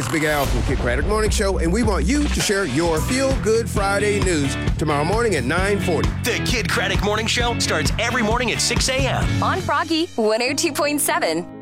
is Big Al from Kid Craddock Morning Show, and we want you to share your Feel Good Friday news tomorrow morning at 9:40. The Kid Craddock Morning Show starts every morning at 6 a.m. on Froggy 102.7.